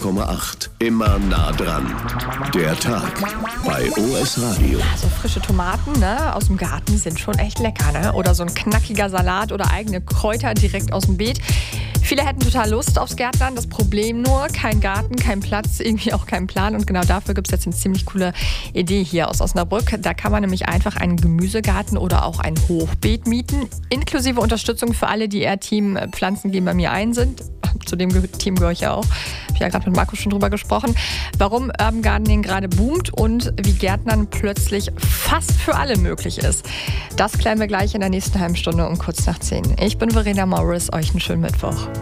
101,8. Immer nah dran. Der Tag bei OS Radio. So frische Tomaten, ne, aus dem Garten sind schon echt lecker, ne? Oder so ein knackiger Salat oder eigene Kräuter direkt aus dem Beet. Viele hätten total Lust aufs Gärtnern. Das Problem nur, kein Garten, kein Platz, irgendwie auch kein Plan. Und genau dafür gibt es jetzt eine ziemlich coole Idee hier aus Osnabrück. Da kann man nämlich einfach einen Gemüsegarten oder auch ein Hochbeet mieten. Inklusive Unterstützung für alle, die eher Team Pflanzen gehen bei mir ein sind. Zu dem Team gehöre ich ja auch. Habe ich ja gerade mit Marco schon drüber gesprochen. Warum Urban Gardening gerade boomt und wie Gärtnern plötzlich fast für alle möglich ist. Das klären wir gleich in der nächsten halben Stunde um kurz nach 10. Ich bin Verena Morris. Euch einen schönen Mittwoch.